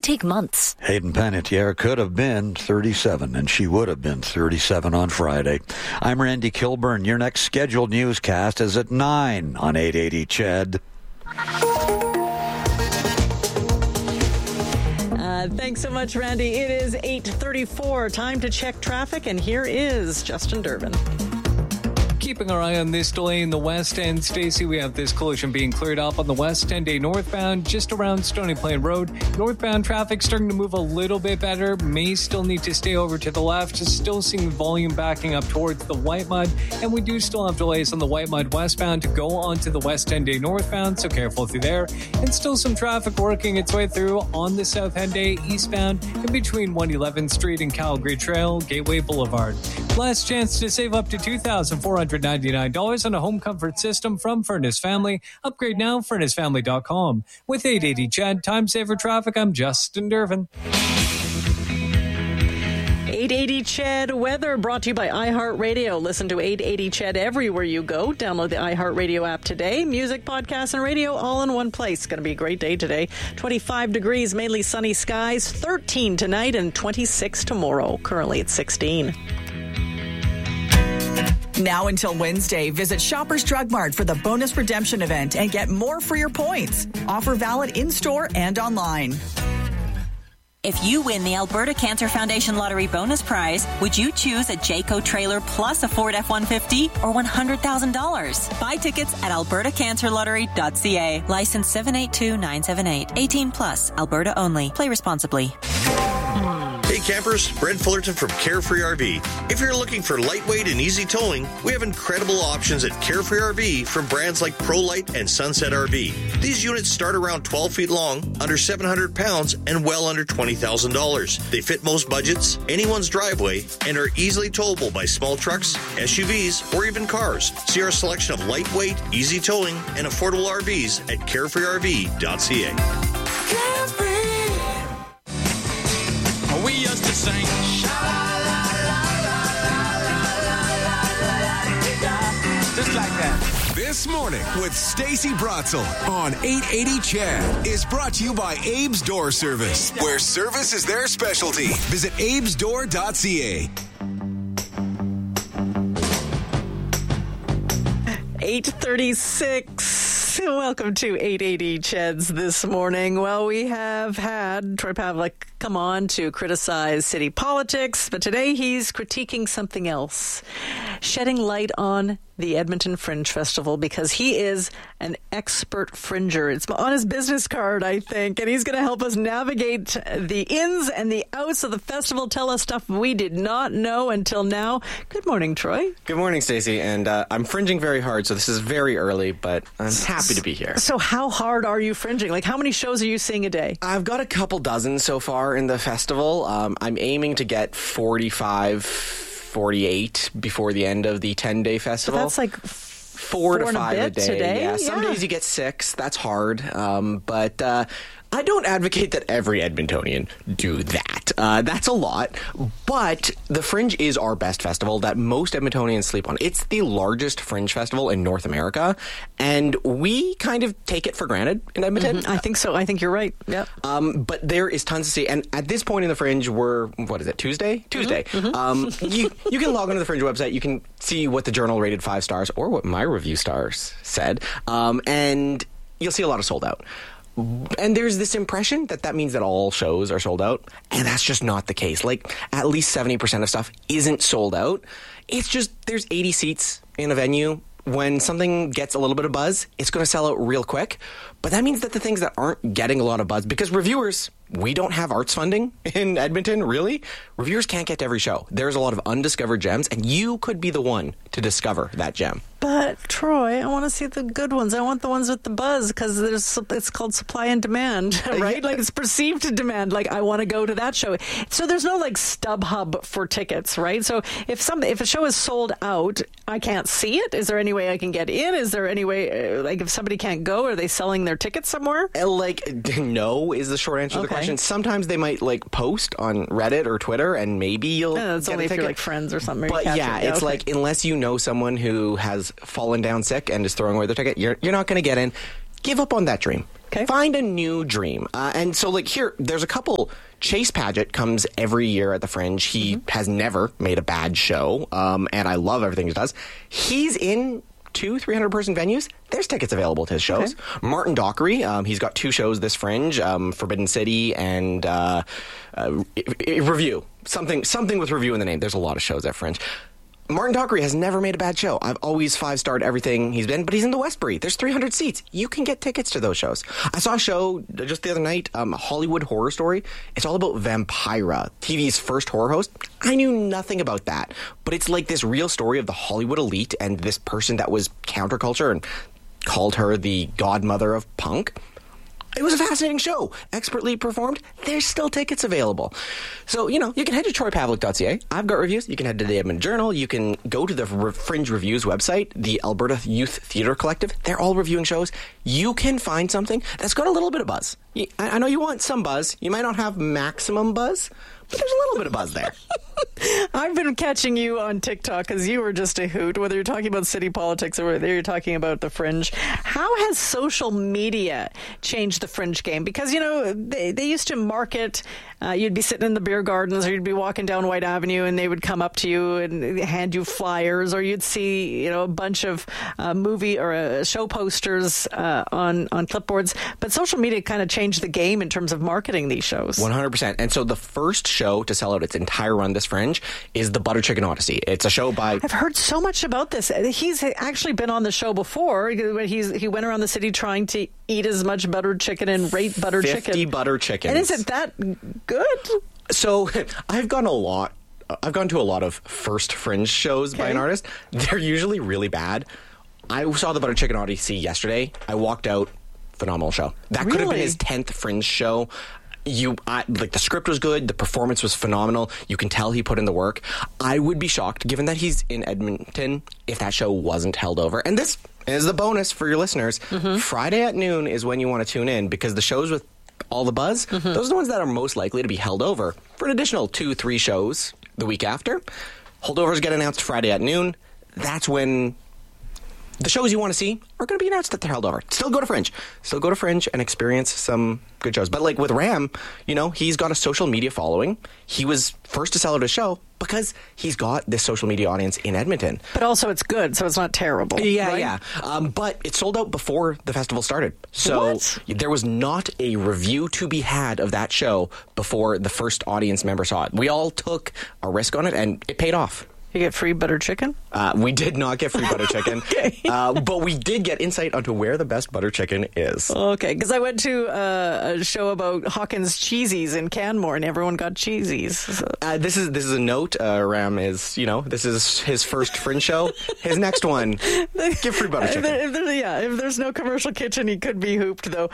take months. Hayden Panettiere could have been 37, and she would have been 37 on Friday. I'm Randy Kilburn. Your next scheduled newscast is at 9 on 880 CHED. Thanks so much, Randy. It is 8:34. Time to check traffic, and here is Justin Durbin. Keeping our eye on this delay in the west end, Stacey, we have this collision being cleared up on the west end, a northbound just around Stony Plain Road. Northbound traffic starting to move a little bit better. May still need to stay over to the left. Still seeing volume backing up towards the White Mud, and we do still have delays on the White Mud westbound to go onto the west end A northbound, so careful through there. And still some traffic working its way through on the south end A eastbound in between 111th Street and Calgary Trail, Gateway Boulevard. Last chance to save up to $2,499 on a home comfort system from Furnace Family. Upgrade now, furnacefamily.com. With 880 CHED, Time Saver Traffic, I'm Justin Durbin. 880 CHED weather brought to you by iHeartRadio. Listen to 880 CHED everywhere you go. Download the iHeartRadio app today. Music, podcasts, and radio all in one place. Going to be a great day today. 25 degrees, mainly sunny skies. 13 tonight and 26 tomorrow. Currently at 16. Now until Wednesday, visit Shoppers Drug Mart for the bonus redemption event and get more for your points. Offer valid in-store and online. If you win the Alberta Cancer Foundation Lottery bonus prize, would you choose a Jayco trailer plus a Ford F-150 or $100,000? Buy tickets at albertacancerlottery.ca. License 782978. 18 plus. Alberta only. Play responsibly. Hey campers, Brent Fullerton from Carefree RV. If you're looking for lightweight and easy towing, we have incredible options at Carefree RV from brands like ProLite and Sunset RV. These units start around 12 feet long, under 700 pounds, and well under $20,000. They fit most budgets, anyone's driveway, and are easily towable by small trucks, SUVs, or even cars. See our selection of lightweight, easy towing, and affordable RVs at carefreerv.ca. We used to sing. Just like that. This Morning with Stacey Bratzel on 880 CHED is brought to you by Abe's Door Service, where service is their specialty. Visit abesdoor.ca. 8:36. Welcome to 880 CHEDs this morning. Well, we have had Troy Pavlik come on to criticize city politics, but today he's critiquing something else, shedding light on the Edmonton Fringe Festival, because he is an expert fringer. It's on his business card, I think, and he's going to help us navigate the ins and the outs of the festival, tell us stuff we did not know until now. Good morning, Troy. Good morning, Stacey, and I'm fringing very hard, so this is very early, but I'm happy to be here. So how hard are you fringing? Like, how many shows are you seeing a day? I've got a couple dozen so far in the festival. I'm aiming to get 45, 48 before the end of the 10-day festival. So that's like 4 to 5 a day. Yeah, some days you get 6. That's hard. But I don't advocate that every Edmontonian do that. That's a lot. But the Fringe is our best festival that most Edmontonians sleep on. It's the largest Fringe festival in North America, and we kind of take it for granted in Edmonton. I think so. I think you're right. Yeah. But there is tons to see. And at this point in the Fringe, we're, what is it, Tuesday? Tuesday. You can log onto the Fringe website. You can see what the Journal rated 5 stars or what my review stars said. And you'll see a lot of sold out. And there's this impression that means that all shows are sold out, and that's just not the case. Like, at least 70% of stuff isn't sold out. It's just there's 80 seats in a venue. When something gets a little bit of buzz, it's going to sell out real quick. But that means that the things that aren't getting a lot of buzz, because reviewers, we don't have arts funding in Edmonton, really. Reviewers can't get to every show. There's a lot of undiscovered gems, and you could be the one to discover that gem. But, Troy, I want to see the good ones. I want the ones with the buzz, because it's called supply and demand, right? Like, it's perceived demand. Like, I want to go to that show. So there's no, like, StubHub for tickets, right? So if a show is sold out, I can't see it. Is there any way I can get in? Is there any way, like, if somebody can't go, are they selling their tickets somewhere? No is the short answer to the question. Sometimes they might, like, post on Reddit or Twitter, and maybe you'll that's only if you're, like, friends or something. But, it's like, unless you know someone who has fallen down sick and is throwing away their ticket, you're not going to get in. Give up on that dream. Okay. Find a new dream. And so, like, here, there's a couple. Chase Padgett comes every year at the Fringe. He has never made a bad show, and I love everything he does. He's in 200-300-person venues. There's tickets available to his shows. Okay. Martin Dockery, he's got 2 shows this Fringe, Forbidden City and Review. Something with Review in the name. There's a lot of shows at Fringe. Martin Dockery has never made a bad show. I've always 5-starred everything he's been, but he's in the Westbury. There's 300 seats. You can get tickets to those shows. I saw a show just the other night, Hollywood Horror Story. It's all about Vampira, TV's first horror host. I knew nothing about that, but it's like this real story of the Hollywood elite and this person that was counterculture and called her the godmother of punk. It was a fascinating show. Expertly performed. There's still tickets available. So, you can head to troypavlik.ca. I've got reviews. You can head to the Edmonton Journal. You can go to the Fringe Reviews website, the Alberta Youth Theatre Collective. They're all reviewing shows. You can find something that's got a little bit of buzz. I know you want some buzz. You might not have maximum buzz, but there's a little bit of buzz there. I've been catching you on TikTok because you were just a hoot, whether you're talking about city politics or whether you're talking about the Fringe. How has social media changed the Fringe game? Because, they used to market, you'd be sitting in the beer gardens or you'd be walking down White Avenue and they would come up to you and hand you flyers, or you'd see, a bunch of movie or show posters on clipboards. But social media kind of changed the game in terms of marketing these shows. 100%. And so the first show to sell out its entire run this Fringe is the Butter Chicken Odyssey. It's a show by... I've heard so much about this. He's actually been on the show before. He went around the city trying to eat as much buttered chicken and rate buttered 50 chicken. 50 butter chickens. And is it that good? So I've gone to a lot of first Fringe shows by an artist. They're usually really bad. I saw the Butter Chicken Odyssey yesterday. I walked out. Phenomenal show. That could have been his 10th Fringe show. The script was good. The performance was phenomenal. You can tell he put in the work. I would be shocked, given that he's in Edmonton, if that show wasn't held over. And this is the bonus for your listeners. Friday at noon is when you want to tune in, because the shows with all the buzz, those are the ones that are most likely to be held over for an additional 2-3 shows the week after. Holdovers get announced Friday at noon. That's when the shows you want to see are going to be announced that they're held over. Still go to Fringe. Still go to Fringe and experience some good shows. But like with Ram, he's got a social media following. He was first to sell out a show because he's got this social media audience in Edmonton. But also it's good, so it's not terrible. Yeah, right? yeah. But it sold out before the festival started. So there was not a review to be had of that show before the first audience member saw it. We all took a risk on it, and it paid off. You get free butter chicken? We did not get free butter chicken. Okay. But we did get insight onto where the best butter chicken is. Okay, because I went to a show about Hawkins Cheesies in Canmore, and everyone got cheesies. So. This is a note. Ram is, this is his first Fringe show. His next one, give free butter chicken. If there's no commercial kitchen, he could be hooped, though.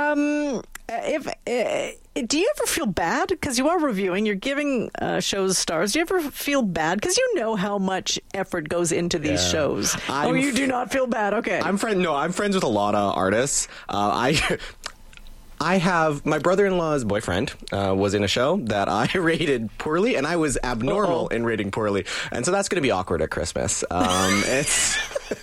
Do you ever feel bad? Because you are reviewing, you're giving shows stars. Do you ever feel bad? Because you know how much effort goes into these shows. You do not feel bad. Okay. I'm friends with a lot of artists. I have my brother-in-law's boyfriend was in a show that I rated poorly, and I was abnormal in rating poorly, and so that's going to be awkward at Christmas. It's,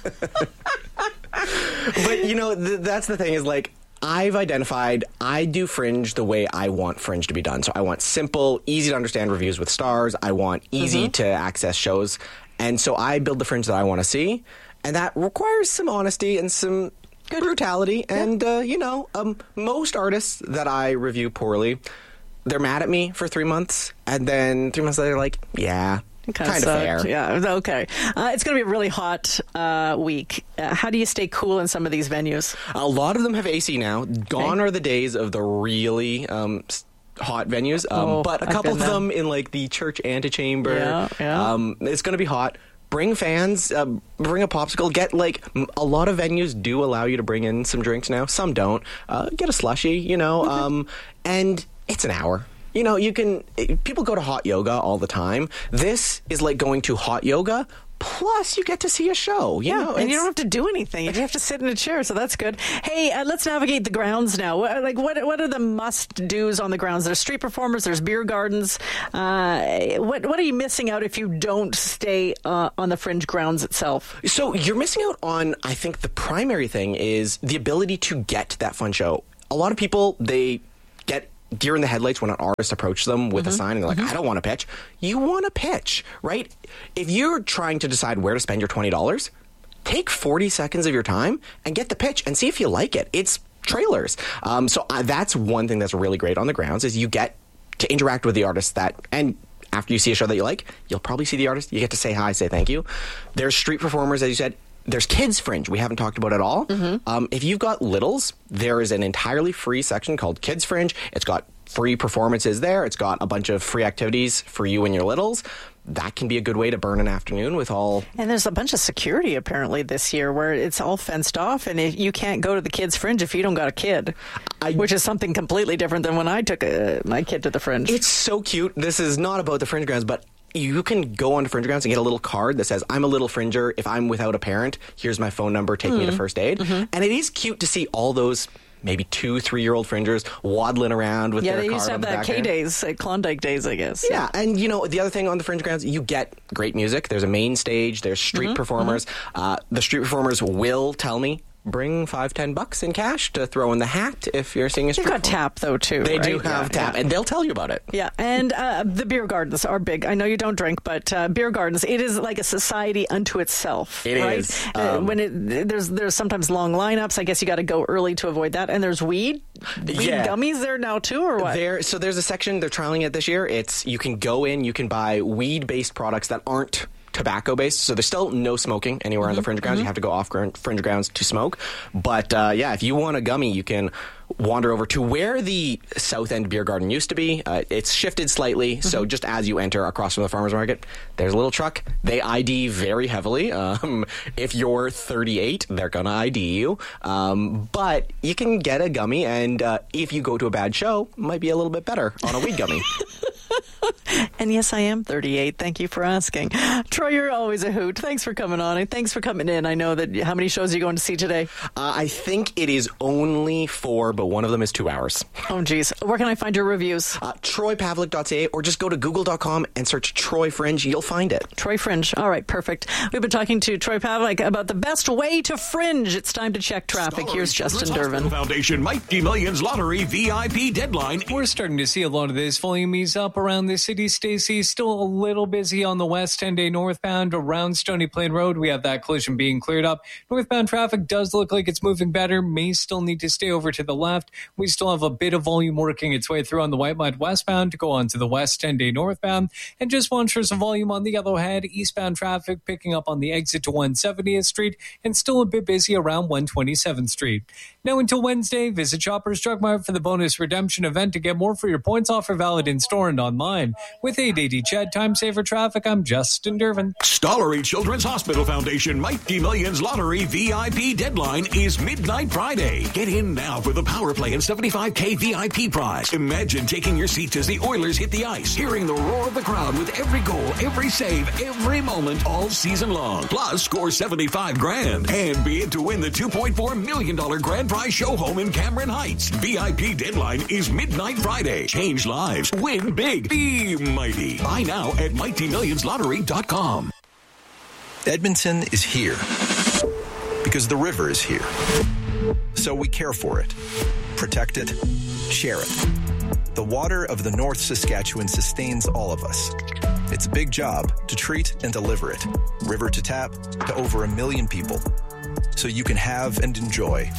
but that's the thing is like. I've identified I do Fringe the way I want Fringe to be done. So I want simple, easy to understand reviews with stars. I want easy to access shows. And so I build the Fringe that I want to see. And that requires some honesty and some brutality. And, most artists that I review poorly, they're mad at me for 3 months. And then 3 months later, they're like, yeah. Kind of fair. Yeah, okay. It's going to be a really hot week. How do you stay cool in some of these venues? A lot of them have AC now. Gone are the days of the really hot venues. But a couple of them in like the church antechamber. Yeah. It's going to be hot. Bring fans, bring a popsicle, get a lot of venues do allow you to bring in some drinks now. Some don't. Get a slushie, and it's an hour. People go to hot yoga all the time. This is like going to hot yoga, plus you get to see a show. You know, and you don't have to do anything. You just have to sit in a chair, so that's good. Hey, let's navigate the grounds now. What are the must-dos on the grounds? There's street performers, there's beer gardens. What are you missing out if you don't stay on the Fringe grounds itself? So you're missing out on, I think, the primary thing is the ability to get to that fun show. a lot of people, they get deer in the headlights when an artist approaches them with a sign and they're like, I don't want to pitch. You want to pitch, right? If you're trying to decide where to spend your $20, take 40 seconds of your time and get the pitch and see if you like it. It's trailers. So that's one thing that's really great on the grounds is you get to interact with the artist and after you see a show that you like, you'll probably see the artist. You get to say hi, say thank you. There's street performers, as you said. There's Kids Fringe. We haven't talked about it at all. If you've got littles, there is an entirely free section called Kids Fringe. It's got free performances there. It's got a bunch of free activities for you and your littles. That can be a good way to burn an afternoon with all... And there's a bunch of security apparently this year where it's all fenced off and you can't go to the Kids Fringe if you don't got a kid, which is something completely different than when I took my kid to the Fringe. It's so cute. This is not about the Fringe grounds, but you can go onto Fringe grounds and get a little card that says, I'm a little Fringer. If I'm without a parent, here's my phone number. Take me to first aid. And it is cute to see all those maybe 2-3-year-old Fringers waddling around with their card. Yeah, they used to have that K-Days, Klondike Days, I guess. Yeah, and the other thing on the Fringe grounds, you get great music. There's a main stage. There's street performers. The street performers will tell me, bring $5-10 in cash to throw in the hat if you're seeing a street. They've got tap though too. They do have tap, and they'll tell you about it. Yeah, and the beer gardens are big. I know you don't drink, but beer gardens, it is like a society unto itself. It is. When there's sometimes long lineups. I guess you got to go early to avoid that. And there's weed gummies there now too, or what? So there's a section they're trialing it this year. You can go in, you can buy weed-based products that aren't tobacco-based, so there's still no smoking anywhere on the Fringe grounds. You have to go off Fringe grounds to smoke. But if you want a gummy, you can wander over to where the South End Beer Garden used to be. It's shifted slightly, so just as you enter across from the farmer's market, there's a little truck. They ID very heavily. If you're 38, they're going to ID you. But you can get a gummy, and if you go to a bad show, it might be a little bit better on a weed gummy. And yes, I am 38. Thank you for asking. Troy, you're always a hoot. Thanks for coming on. And thanks for coming in. I know that. How many shows are you going to see today? I think it is only 4, but one of them is 2 hours. Oh, geez. Where can I find your reviews? TroyPavlik.ca, or just go to google.com and search Troy Fringe. You'll find it. Troy Fringe. All right, perfect. We've been talking to Troy Pavlik about the best way to fringe. It's time to check traffic. Here's Justin Dervin. Foundation Mighty Millions Lottery VIP deadline. We're starting to see a lot of this volume ease up around the city, Stacey. Still a little busy on the West 10-day northbound around Stony Plain Road. We have that collision being cleared up. Northbound traffic does look like it's moving better. May still need to stay over to the left. We still have a bit of volume working its way through on the White Mud westbound to go on to the West 10-day northbound. And just one source of volume on the Yellowhead. Eastbound traffic picking up on the exit to 170th Street and still a bit busy around 127th Street. Now until Wednesday, visit Shoppers Drug Mart for the bonus redemption event to get more for your points offer valid in store and online. With 880 Chad Time Saver Traffic, I'm Justin Dervin. Stollery Children's Hospital Foundation Mighty Millions Lottery VIP deadline is midnight Friday. Get in now for the Power Play and $75K VIP prize. Imagine taking your seats as the Oilers hit the ice, hearing the roar of the crowd with every goal, every save, every moment all season long. Plus, score $75,000 and be in to win the $2.4 million grand prize show home in Cameron Heights. VIP deadline is midnight Friday. Change lives. Win big. Be mighty. Buy now at MightyMillionsLottery.com. Edmonton is here because the river is here. So we care for it, protect it, share it. The water of the North Saskatchewan sustains all of us. It's a big job to treat and deliver it, river to tap, to over 1 million people. So you can have and enjoy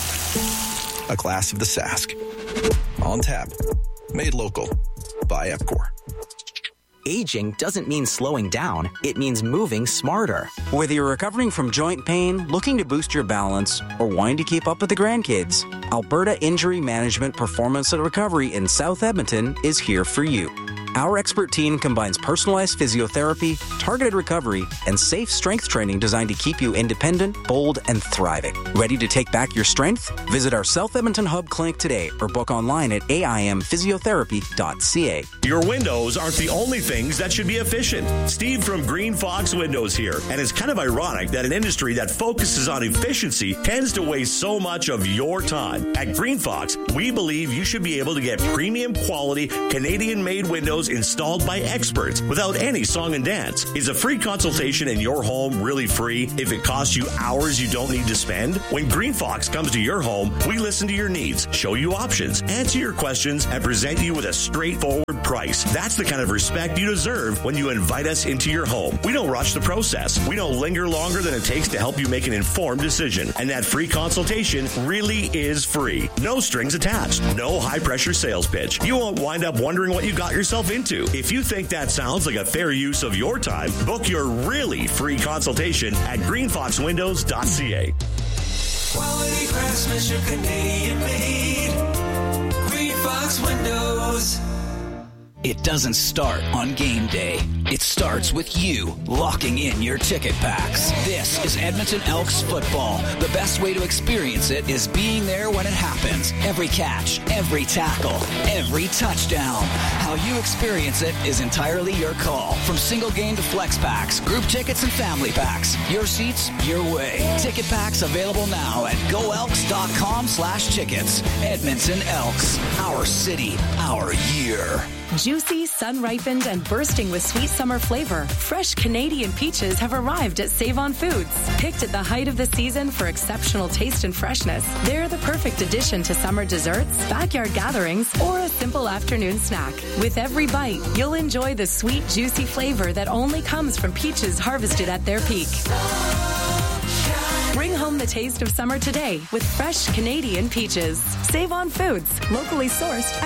a glass of the Sask. On tap. Made local. By Epcor. Aging doesn't mean slowing down. It means moving smarter. Whether you're recovering from joint pain, looking to boost your balance, or wanting to keep up with the grandkids, Alberta Injury Management Performance and Recovery in South Edmonton is here for you. Our expert team combines personalized physiotherapy, targeted recovery, and safe strength training designed to keep you independent, bold, and thriving. Ready to take back your strength? Visit our South Edmonton Hub Clinic today or book online at aimphysiotherapy.ca. Your windows aren't the only things that should be efficient. Steve from Green Fox Windows here. And it's kind of ironic that an industry that focuses on efficiency tends to waste so much of your time. At Green Fox, we believe you should be able to get premium quality Canadian-made windows windows installed by experts without any song and dance. Is a free consultation in your home really free if it costs you hours you don't need to spend? When Green Fox comes to your home, we listen to your needs, show you options, answer your questions, and present you with a straightforward price. That's the kind of respect you deserve when you invite us into your home. We don't rush the process. We don't linger longer than it takes to help you make an informed decision. And that free consultation really is free. No strings attached. No high-pressure sales pitch. You won't wind up wondering what you got yourself into. If you think that sounds like a fair use of your time, book your really free consultation at greenfoxwindows.ca. Quality craftsmanship, Canadian made. Green Fox Windows. It doesn't start on game day. It starts with you locking in your ticket packs. This is Edmonton Elks football. The best way to experience it is being there when it happens. Every catch, every tackle, every touchdown. How you experience it is entirely your call. From single game to flex packs, group tickets and family packs. Your seats, your way. Ticket packs available now at goelks.com/tickets. Edmonton Elks. Our city, our year. Juicy, sun-ripened, and bursting with sweet summer flavor, fresh Canadian peaches have arrived at Save-On Foods. Picked at the height of the season for exceptional taste and freshness, they're the perfect addition to summer desserts, backyard gatherings, or a simple afternoon snack. With every bite, you'll enjoy the sweet, juicy flavor that only comes from peaches harvested at their peak. Bring home the taste of summer today with fresh Canadian peaches. Save-On Foods, locally sourced